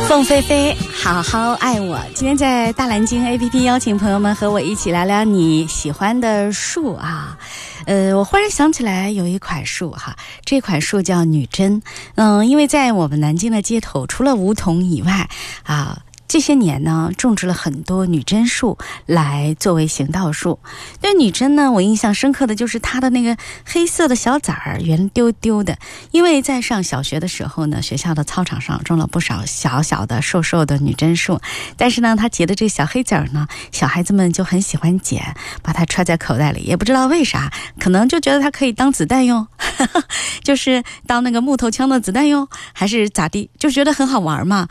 凤飞飞好好爱我，今天在大蓝鲸 APP 邀请朋友们和我一起聊聊你喜欢的树啊。我忽然想起来有一款树哈，这款树叫女贞。因为在我们南京的街头，除了梧桐以外啊，这些年呢，种植了很多女贞树来作为行道树。对女贞呢，我印象深刻的就是它的那个黑色的小籽儿，圆丢丢的。因为在上小学的时候呢，学校的操场上种了不少小小的、瘦瘦的女贞树，但是呢，它结的这小黑籽儿呢，小孩子们就很喜欢捡，把它揣在口袋里，也不知道为啥，可能就觉得它可以当子弹用，就是当那个木头枪的子弹用，还是咋地，就觉得很好玩嘛。